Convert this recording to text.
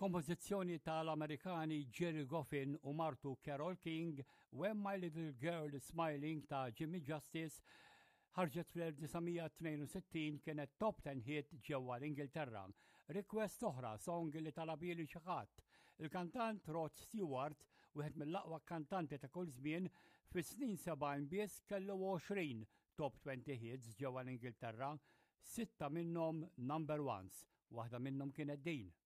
Kompożizzjoni tal-Amerikani Jerry Goffin u martu Carole King, When My Little Girl Smiling ta' Jimmy Justice ħarġet fl-1962 kienet top 10 hit ġewwa l-Ingilterra. Request oħra song li talabili xi ħadd. Il-kantant Rod Stewart, wieħed mill-aqwa kantanti ta' kull żmien, fis-snin 70 biss kellu 20 top 20 hits ġewwa l-Ingilterra, 6 minnhom number ones, waħda minnhom kienet din.